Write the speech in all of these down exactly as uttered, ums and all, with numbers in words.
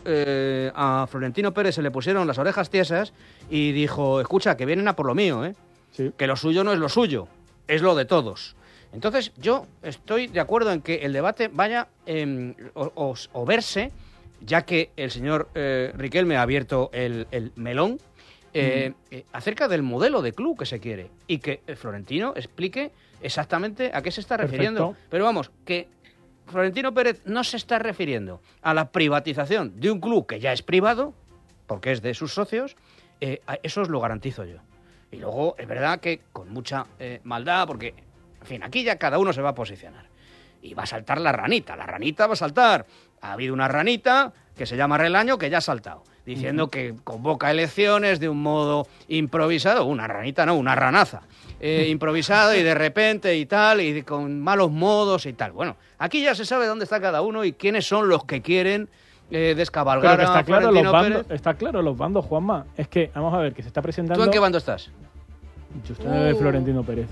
eh, a Florentino Pérez se le pusieron las orejas tiesas y dijo, escucha, que vienen a por lo mío, ¿eh? Sí. Que lo suyo no es lo suyo, es lo de todos. Entonces, yo estoy de acuerdo en que el debate vaya eh, o, o, o verse, ya que el señor eh, Riquelme ha abierto el, el melón, eh, mm. eh, acerca del modelo de club que se quiere y que Florentino explique exactamente a qué se está refiriendo. Perfecto. Pero vamos, que Florentino Pérez no se está refiriendo a la privatización de un club que ya es privado, porque es de sus socios, eh, eso os lo garantizo yo. Y luego, es verdad que con mucha eh, maldad, porque... En fin, aquí ya cada uno se va a posicionar. Y va a saltar la ranita. La ranita va a saltar. Ha habido una ranita que se llama Relaño que ya ha saltado, diciendo uh-huh. que convoca elecciones de un modo improvisado. Una ranita, no, una ranaza. Eh, improvisado y de repente y tal, y con malos modos y tal. Bueno, aquí ya se sabe dónde está cada uno y quiénes son los que quieren eh, descabalgar Pero que está a claro Florentino los bandos, Pérez. Está claro los bandos, Juanma. Es que, vamos a ver, que se está presentando... ¿Tú en qué bando estás? Yo estoy uh. de Florentino Pérez.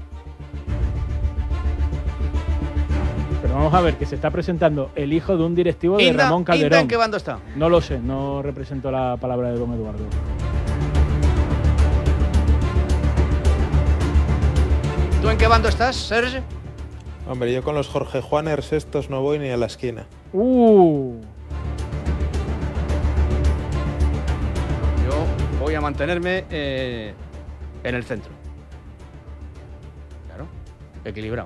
Pero vamos a ver, que se está presentando el hijo de un directivo de Inda, Ramón Calderón. ¿Inda en qué bando está? No lo sé, no represento la palabra de don Eduardo. ¿Tú en qué bando estás, Sergio? Hombre, yo con los Jorge Juaners estos no voy ni a la esquina. Uh. Yo voy a mantenerme eh, en el centro. Claro, equilibrado.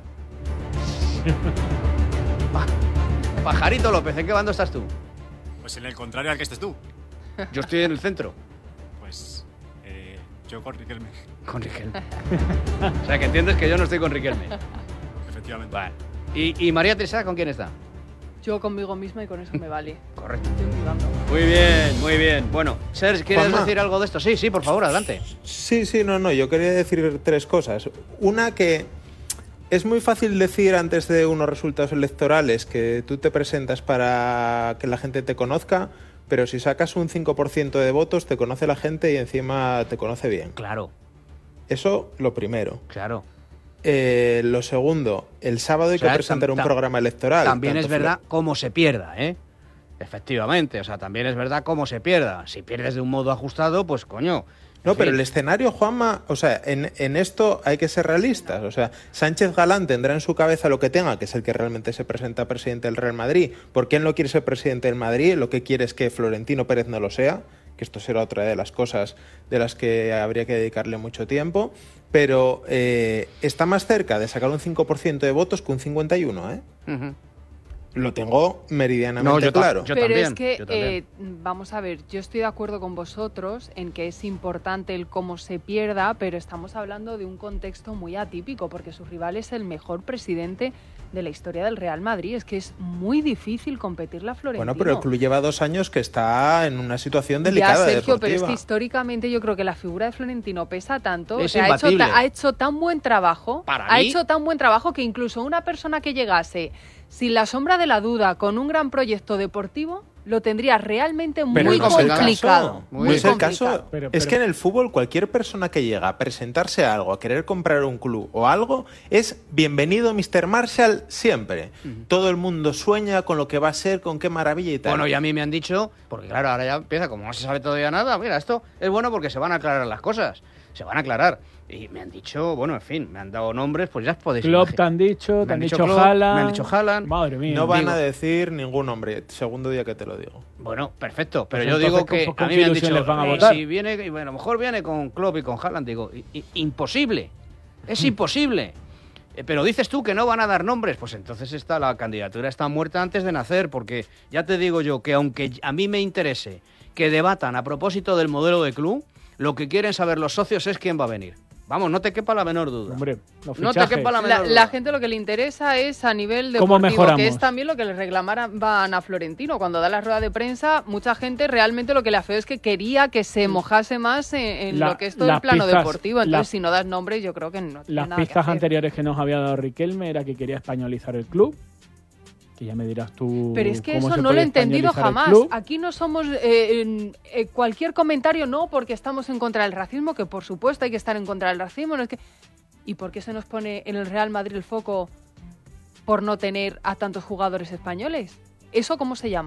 Pajarito López, ¿en qué bando estás tú? Pues en el contrario al que estés tú. Yo estoy en el centro. Pues eh, yo con Riquelme. Con Riquelme. O sea, que entiendes que yo no estoy con Riquelme. Efectivamente. Vale. ¿Y, y María Teresa con quién está? Yo conmigo misma y con eso me vale. Correcto. Muy bien, muy bien. Bueno, Sergio, ¿quieres Juanma. decir algo de esto? Sí, sí, por favor, adelante. Sí, sí, no, no, yo quería decir tres cosas. Una, que es muy fácil decir antes de unos resultados electorales que tú te presentas para que la gente te conozca, pero si sacas un cinco por ciento de votos te conoce la gente y encima te conoce bien. Claro. Eso, lo primero. Claro. Eh, lo segundo, el sábado hay o sea, que presentar tam, tam, un programa electoral. También es verdad flo- cómo se pierda, ¿eh? Efectivamente, o sea, también es verdad cómo se pierda. Si pierdes de un modo ajustado, pues coño... No, pero el escenario, Juanma, o sea, en, en esto hay que ser realistas. O sea, Sánchez Galán tendrá en su cabeza lo que tenga, que es el que realmente se presenta presidente del Real Madrid. Porque él no quiere ser presidente del Madrid, lo que quiere es que Florentino Pérez no lo sea, que esto será otra de las cosas de las que habría que dedicarle mucho tiempo. Pero eh, está más cerca de sacar un cinco por ciento de votos que un cincuenta y uno por ciento, ¿eh? Uh-huh. Lo tengo meridianamente no, yo claro. Yo Pero también, es que, yo también. Eh, vamos a ver, yo estoy de acuerdo con vosotros en que es importante el cómo se pierda, pero estamos hablando de un contexto muy atípico, porque su rival es el mejor presidente de la historia del Real Madrid. Es que es muy difícil competirle a Florentino. Bueno, pero el club lleva dos años que está en una situación delicada. Ya, Sergio, deportiva. Pero es que históricamente yo creo que la figura de Florentino pesa tanto. Es o sea, ha, hecho ta- ha hecho tan buen trabajo, Para ha mí, hecho tan buen trabajo que incluso una persona que llegase sin la sombra de la duda, con un gran proyecto deportivo, lo tendría realmente muy pero no complicado. Muy no es el caso. Pero, pero, es que en el fútbol cualquier persona que llega a presentarse a algo, a querer comprar un club o algo, es bienvenido mister Marshall siempre. Uh-huh. Todo el mundo sueña con lo que va a ser, con qué maravilla y tal. Bueno, y a mí me han dicho, porque claro, ahora ya empieza, como no se sabe todavía nada, mira, esto es bueno porque se van a aclarar las cosas. Se van a aclarar. Y me han dicho, bueno, en fin, me han dado nombres, pues ya podéis Klopp te han dicho, te han dicho Haaland. Me han dicho Haaland. Madre mía. No van digo, a decir ningún nombre, segundo día que te lo digo. Bueno, perfecto, pero pues yo digo que ¿con, con a mí me han dicho, les van a eh, votar? si viene, bueno, a lo mejor viene con Klopp y con Haaland, digo, i, i, imposible, es imposible. Eh, pero dices tú que no van a dar nombres, pues entonces está la candidatura está muerta antes de nacer, porque ya te digo yo que aunque a mí me interese que debatan a propósito del modelo de club, lo que quieren saber los socios es quién va a venir. Vamos, no te quepa la menor duda. Hombre, no te quepa la menor la, duda. La gente lo que le interesa es a nivel ¿Cómo deportivo, mejoramos? que es también lo que le reclamaban a Florentino. Cuando da la rueda de prensa, mucha gente realmente lo que le afeó es que quería que se mojase más en, en La, lo que es todo el plano pistas, deportivo. Entonces, la, si no das nombres, yo creo que no tiene Las nada pistas que anteriores que nos había dado Riquelme era que quería españolizar el club. Que ya me dirás tú. Pero es que cómo eso se no lo he puede entendido españolizar jamás. el club. Aquí no somos eh, en, eh, cualquier comentario, no, porque estamos en contra del racismo, que por supuesto hay que estar en contra del racismo. No es que... ¿Y por qué se nos pone en el Real Madrid el foco por no tener a tantos jugadores españoles? ¿Eso cómo se llama?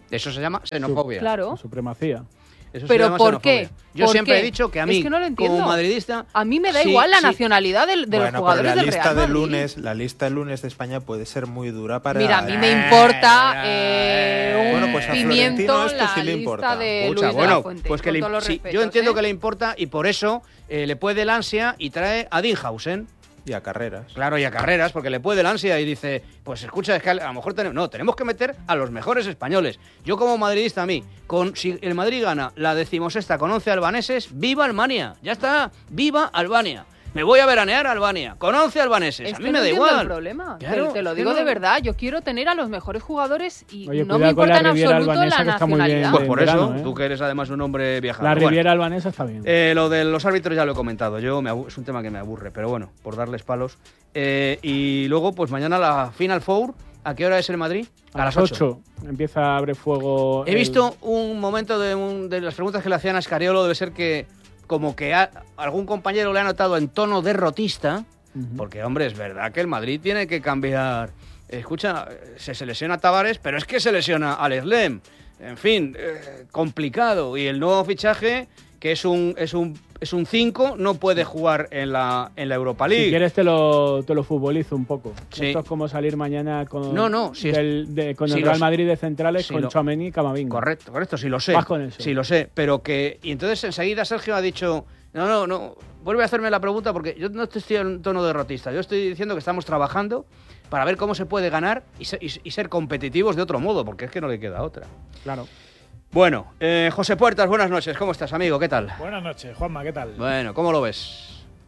Eso se llama xenofobia. Claro. Supremacía. Eso se ¿Pero llama por qué? xenofobia. Yo ¿Por siempre qué? he dicho que a mí, Es que no lo entiendo. como madridista... A mí me da sí, igual la sí. nacionalidad del- de, bueno, los jugadores pero la del lista Real de Madrid. lunes, la lista de lunes de España puede ser muy dura para. Mira, a mí me Eh, importa eh, eh, un bueno, pues a pimiento Florentino esto la sí le lista importa. de Escucha, Luis de bueno, la Fuente, pues que con le, todos los sí, respetos, yo entiendo ¿eh? que le importa y por eso eh, le puede el ansia y trae a Dinhausen. Y a carreras. Claro, y a Carreras, porque le puede el ansia y dice, pues escucha, es que a lo mejor tenemos... No, tenemos que meter a los mejores españoles. Yo como madridista, a mí, con, si el Madrid gana la decimosexta con once albaneses, ¡viva Albania! Ya está, ¡viva Albania! Me voy a veranear a Albania, con once albaneses. Es a que mí no me da entiendo igual. el problema. Claro, te, te lo es que digo no- de verdad. Yo quiero tener a los mejores jugadores y Oye, no me cuidado con importa la en Riviera absoluto albanesa, la que está muy bien. nacionalidad. Pues en por verano, eso, ¿eh? tú que eres además un hombre viajado. La Bueno, Riviera albanesa está bien. eh, lo de los árbitros ya lo he comentado. Yo me abu- es un tema que me aburre, pero bueno, por darles palos. Eh, y luego, pues mañana la Final Four. ¿A qué hora es el Madrid? A las ocho empieza a abrir fuego. He el- visto un momento de, un- de las preguntas que le hacían a Escariolo, debe ser que como que a- algún compañero le ha notado en tono derrotista, Ujú. porque hombre, es verdad que el Madrid tiene que cambiar. Escucha, se, se lesiona Tavares, pero es que se lesiona Alex Lem. En fin, eh, complicado. Y el nuevo fichaje, que es un es un es un cinco, no puede jugar en la en la Europa League. Si quieres te lo, te lo futbolizo un poco. Sí. Esto es como salir mañana con, No, no, si es- del- de- con si el Real los- Madrid de centrales si con lo- Tchouaméni y Camavinga. Correcto, correcto, sí lo sé. Vas con eso. Sí lo sé, pero que... Y entonces enseguida Sergio ha dicho, no, no, no, vuelve a hacerme la pregunta porque yo no estoy en tono derrotista, yo estoy diciendo que estamos trabajando para ver cómo se puede ganar y ser, y- y ser competitivos de otro modo, porque es que no le queda otra. Claro. Bueno, eh, José Puertas, buenas noches, ¿cómo estás, amigo? ¿Qué tal? Buenas noches, Juanma, ¿qué tal? Bueno, ¿cómo lo ves?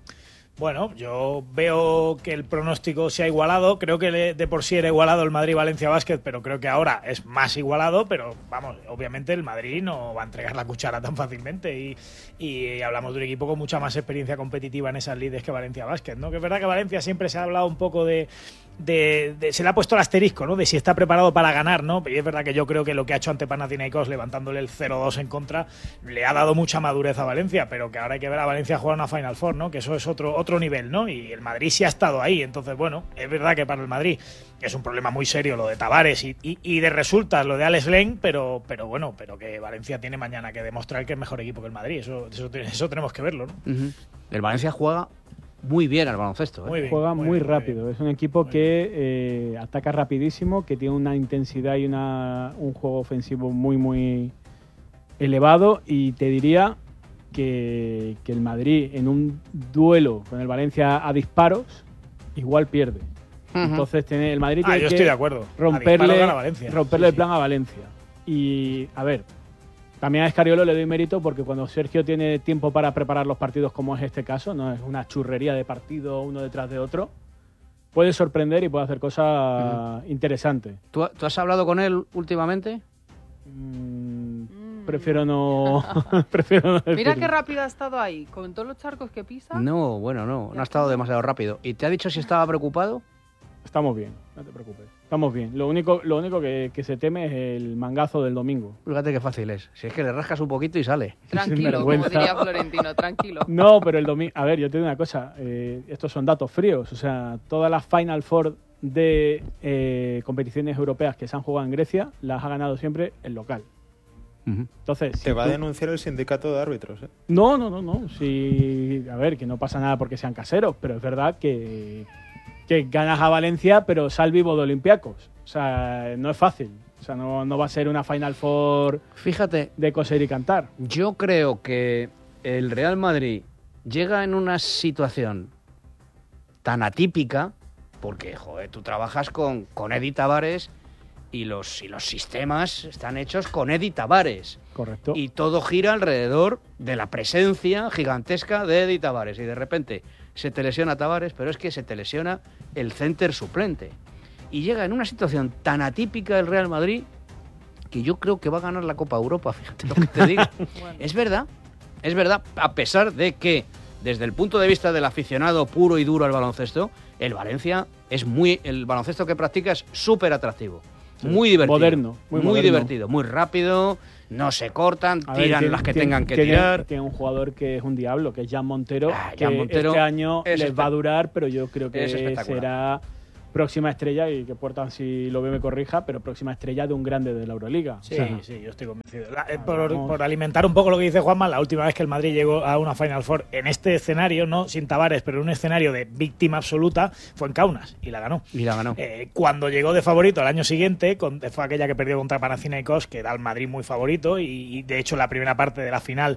Bueno, yo veo que el pronóstico se ha igualado. Creo que le- de por sí era igualado el Madrid-Valencia Basket, pero creo que ahora es más igualado. Pero vamos, obviamente el Madrid no va a entregar la cuchara tan fácilmente. Y, y hablamos de un equipo con mucha más experiencia competitiva en esas lides que Valencia Basket, ¿no? Que es verdad que Valencia siempre se ha hablado un poco de. De, de- se le ha puesto el asterisco, ¿no? De si está preparado para ganar, ¿no? Y es verdad que yo creo que lo que ha hecho ante Panathinaikos, levantándole el cero dos en contra, le ha dado mucha madurez a Valencia, pero que ahora hay que ver a Valencia jugar una Final Four, ¿no? Que eso es otro, otro nivel, ¿no? Y el Madrid sí ha estado ahí, entonces, bueno, es verdad que para el Madrid es un problema muy serio lo de Tavares y, y, y de resultas lo de Alex Len, pero, pero bueno, pero que Valencia tiene mañana que demostrar que es mejor equipo que el Madrid, eso, eso, eso tenemos que verlo, ¿no? Ujú. El Valencia juega muy bien al baloncesto, ¿eh? Muy bien. Juega muy, muy bien, rápido. muy bien. Es un equipo Muy que eh, ataca rapidísimo, que tiene una intensidad y una, un juego ofensivo muy, muy elevado. Y te diría que, que el Madrid en un duelo con el Valencia a disparos igual pierde. Ujú. Entonces tiene, el Madrid Ah, tiene yo que estoy de acuerdo. A disparo romperle, gana Valencia. romperle Sí, el sí. plan a Valencia. Y a ver, también a Escariolo le doy mérito porque cuando Sergio tiene tiempo para preparar los partidos como es este caso, no es una churrería de partido uno detrás de otro, puede sorprender y puede hacer cosas interesantes. ¿Tú, tú has hablado con él últimamente? Mm, Mm. prefiero no prefiero no Mira decirlo. qué rápido ha estado ahí, con todos los charcos que pisa. No, bueno, no, no ha estado demasiado rápido. ¿Y te ha dicho si estaba preocupado? Estamos bien, no te preocupes. Estamos bien. Lo único, lo único que, que se teme es el mangazo del domingo. Fíjate qué fácil es. Si es que le rascas un poquito y sale. Tranquilo, como Sinvergüenza. diría Florentino, tranquilo. No, pero el domingo... A ver, yo te digo una cosa. eh, estos son datos fríos. O sea, todas las Final Four de eh, competiciones europeas que se han jugado en Grecia las ha ganado siempre el local. Ujú. Entonces, si Te va a tú- denunciar el sindicato de árbitros, ¿eh? No, no, no, no. Sí, a ver, que no pasa nada porque sean caseros, pero es verdad que, que ganas a Valencia, pero sal vivo de Olympiacos. O sea, no es fácil. O sea, no, no va a ser una Final Four Fíjate, de coser y cantar. yo creo que el Real Madrid llega en una situación tan atípica, porque, joder, tú trabajas con, con Edi Tavares y los, y los sistemas están hechos con Edi Tavares. Correcto. Y todo gira alrededor de la presencia gigantesca de Edi Tavares. Y de repente se te lesiona Tavares, pero es que se te lesiona el center suplente. Y llega en una situación tan atípica el Real Madrid que yo creo que va a ganar la Copa Europa, fíjate lo que te digo. Bueno. Es verdad, es verdad, a pesar de que desde el punto de vista del aficionado puro y duro al baloncesto, el Valencia es muy, el baloncesto que practica es súper atractivo. Muy divertido. Moderno, muy Muy, moderno. divertido, muy rápido, no se cortan, A ver, tiran tiene- las que tiene- tengan que tiene- tirar. Tiene un jugador que es un diablo, que es Jan Montero, Ah, que Jan Montero este año es les va a durar, pero yo creo que es espectacular. será próxima estrella, y que Puerta si lo ve me corrija, pero próxima estrella de un grande de la Euroliga. Sí, o sea, sí, yo estoy convencido. La, eh, por, por alimentar un poco lo que dice Juanma, la última vez que el Madrid llegó a una Final Four en este escenario, no sin Tavares, pero en un escenario de víctima absoluta, fue en Kaunas y la ganó. Y la ganó. Eh, cuando llegó de favorito al año siguiente, con, fue aquella que perdió contra Panathinaikos, que da al Madrid muy favorito, y, y de hecho la primera parte de la final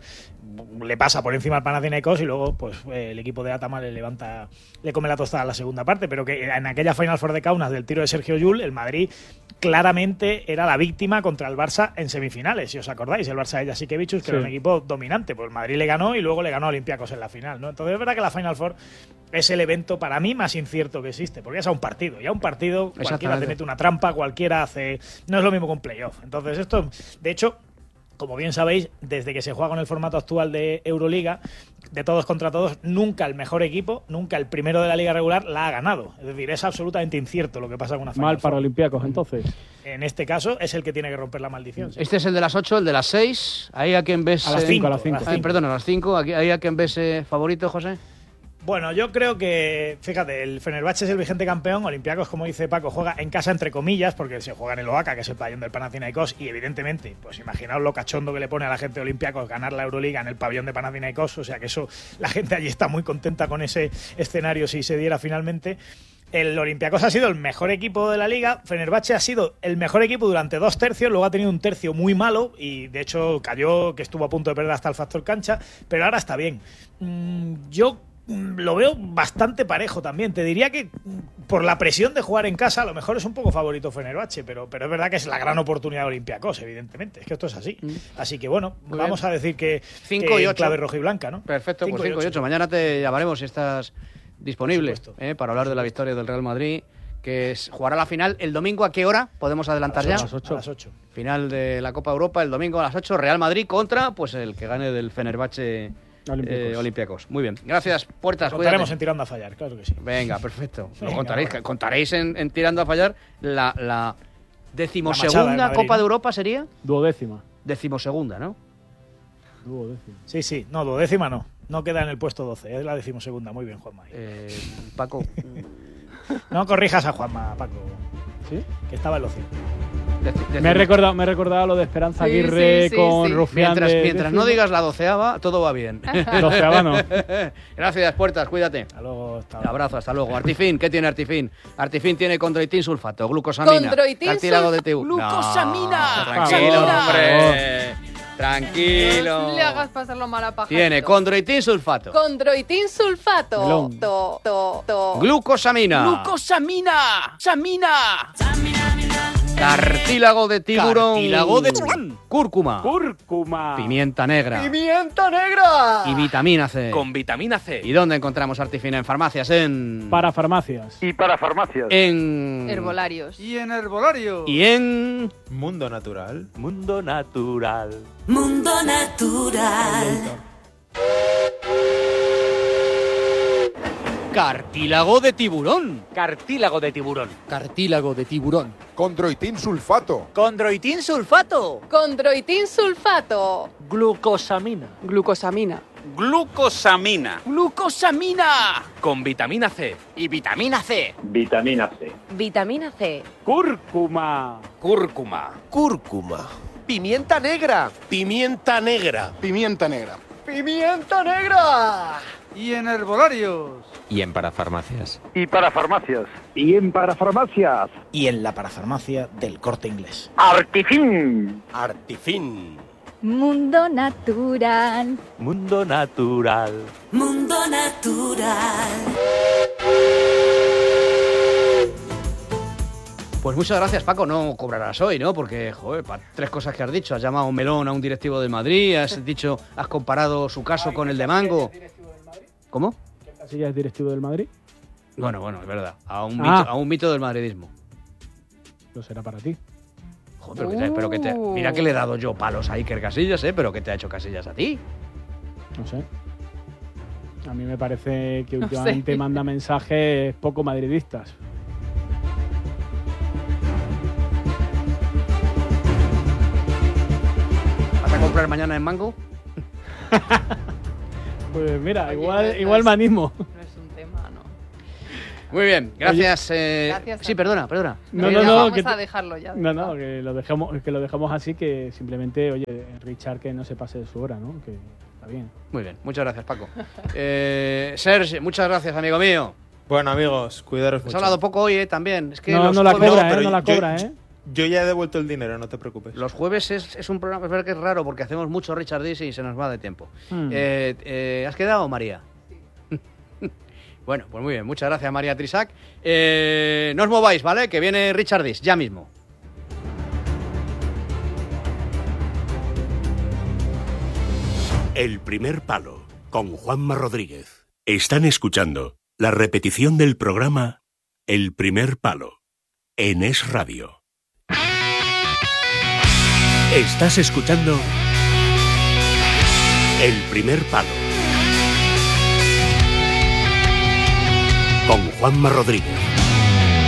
le pasa por encima al Panathinaikos y luego pues eh, el equipo de Atama le levanta, le come la tostada a la segunda parte, pero que en aquella Final Four de Kaunas del tiro de Sergio Llull, el Madrid claramente era la víctima contra el Barça en semifinales, si os acordáis, el Barça de Jasikevičius, que Sí. era un equipo dominante, pues el Madrid le ganó y luego le ganó a Olympiacos en la final, ¿no? Entonces es verdad que la Final Four es el evento para mí más incierto que existe, porque es a un partido, y a un partido cualquiera Exactamente. te mete una trampa, cualquiera hace... No es lo mismo que un playoff. Entonces esto, de hecho... Como bien sabéis, desde que se juega con el formato actual de Euroliga, de todos contra todos, nunca el mejor equipo, nunca el primero de la liga regular la ha ganado. Es decir, es absolutamente incierto lo que pasa con una Final mal para Four. Olympiacos, entonces. En este caso, es el que tiene que romper la maldición. sí. Este es el de las ocho, el de las seis. Ahí a quien ves... A las eh, cinco, a las cinco. Ay, perdón, a las cinco. Aquí- Ahí a quien ves eh, favorito, José. Bueno, yo creo que, fíjate, el Fenerbahce es el vigente campeón, Olympiacos, como dice Paco, juega en casa entre comillas, porque se juega en el Oaca, que es el pabellón del Panathinaikos, y evidentemente, pues imaginaos lo cachondo que le pone a la gente de Olympiacos ganar la Euroliga en el pabellón de Panathinaikos, o sea que eso, la gente allí está muy contenta con ese escenario si se diera finalmente. El Olympiacos ha sido el mejor equipo de la liga, Fenerbahce ha sido el mejor equipo durante dos tercios, luego ha tenido un tercio muy malo y de hecho cayó, que estuvo a punto de perder hasta el factor cancha, pero ahora está bien. Mm, yo mm, lo veo bastante parejo también, te diría que mm, por la presión de jugar en casa a lo mejor es un poco favorito Fenerbahce, pero, pero es verdad que es la gran oportunidad de Olympiacos, evidentemente, es que esto es así. Así que bueno, Muy vamos bien. a decir que, Cinco que y en ocho. clave roja y blanca, ¿no? Perfecto, Cinco pues y cinco y ocho. ocho. Mañana te llamaremos si estás disponible Por supuesto. eh, para hablar de la victoria del Real Madrid, que es, jugará la final el domingo. ¿A qué hora? ¿Podemos adelantar ya? A las ocho. A las ocho. Final de la Copa Europa el domingo a las ocho. Real Madrid contra pues el que gane del Fenerbahce Olympiacos. eh, Olympiacos. Muy bien. Gracias, Puertas. Contaremos cuídate. en tirando a fallar, claro que sí. Venga, perfecto. Lo Venga, contaréis, bueno. contaréis en, en Tirando a Fallar la, la La machada decimosegunda del Madrid, Copa ¿no? de Europa sería. Duodécima. Decimosegunda, ¿no? Duodécima. Sí, sí, no, duodécima no. No queda en el puesto doce, es la decimosegunda. Muy bien, Juanma. Eh, Paco. No corrijas a Juanma, Paco, ¿Sí? que estaba en lo cierto. deci- Me he decimo- recordado, me he recordado lo de Esperanza Sí, Aguirre sí, sí, con sí. Rufián. Mientras, de mientras no décimo. digas la doceava, todo va bien. Doceava no. Gracias, Puertas, cuídate. Hasta luego. Hasta Un abrazo, hasta luego. Artifin, ¿qué tiene Artifin? Artifin tiene condroitin sulfato, glucosamina, Condroitin cartílago de sulfa- teu. ¡Glucosamina! No, tranquilo, Por favor. hombre. Tranquilo. No le hagas pasarlo mal a pajarito. Tiene condroitin sulfato, Condroitin sulfato. Melón. To, to, to. glucosamina, ¡Glucosamina! ¡Samina! cartílago de tiburón, Cartílago de tiburón. cúrcuma, Cúrcuma. pimienta negra ¡Pimienta negra! y vitamina C. Con vitamina C. ¿Y dónde encontramos Artifin? En farmacias, en... Para farmacias. Y para farmacias. En... Herbolarios. Y en herbolario. Y en... Mundo natural. Mundo natural. Mundo natural. Cartílago de tiburón. Cartílago de tiburón. Cartílago de tiburón. Condroitin sulfato. Condroitin sulfato. Condroitin sulfato. Glucosamina. Glucosamina. Glucosamina. Glucosamina. Con vitamina C. Y vitamina C. Vitamina C. Vitamina C. Cúrcuma. Cúrcuma. Cúrcuma. Pimienta negra. Pimienta negra. Pimienta negra. ¡Pimienta negra! Y en herbolarios. Y en parafarmacias. Y para farmacias. Y en para farmacias. Y en la parafarmacia del Corte Inglés. Artifin. Artifin. Mundo natural. Mundo natural. Mundo natural. Pues muchas gracias, Paco. No cobrarás hoy, ¿no? Porque, joder, para tres cosas que has dicho. Has llamado melón a un directivo del Madrid, has dicho, has comparado su caso con el de Mango. ¿Cómo? ¿Casilla es directivo del Madrid? Bueno, bueno, es verdad. A un, Ah. mito, a un mito del madridismo. Lo será para ti. Joder, pero que te- pero que te- mira que le he dado yo palos a Iker Casillas, ¿eh? Pero que te ha hecho Casillas a ti. No sé. A mí me parece que No últimamente sé. manda mensajes poco madridistas. ¿Vas a comprar mañana en Mango? Pues mira, Oye, igual, no es- igual me animo. No es un tema, ¿no? Muy bien, gracias. Eh... Gracias a sí, ti. perdona, perdona. No, Eh, no, ya no. vamos que a te- dejarlo ya. de No, verdad. no, que lo dejamos, que lo dejamos así, que simplemente, oye, Richard que no se pase de su hora, ¿no? Que está bien. Muy bien, muchas gracias, Paco. Eh, Serge, muchas gracias, amigo mío. Bueno, amigos, cuidaros Has mucho. hablado poco hoy, ¿eh? También. Es que No, los no la jueves- cobra, pero ¿eh? No la yo- cobra, yo- ¿eh? Yo ya he devuelto el dinero, no te preocupes. Los jueves es, es un programa, es verdad que es raro porque hacemos mucho Richard Dis y se nos va de tiempo. Hmm. Eh, eh, ¿Has quedado, María? Bueno, pues muy bien, muchas gracias, María Trisac. Eh, no os mováis, ¿vale? Que viene Richard Dis, ya mismo. El primer palo, con Juanma Rodríguez. Están escuchando la repetición del programa El primer palo, en Es Radio. Estás escuchando El primer palo, con Juanma Rodríguez.